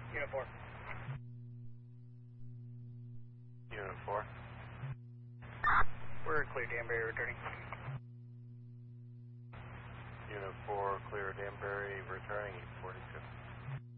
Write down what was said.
Unit 4. Unit 4. We're clear, Danbury, returning. Unit 4, clear Danbury, returning 842.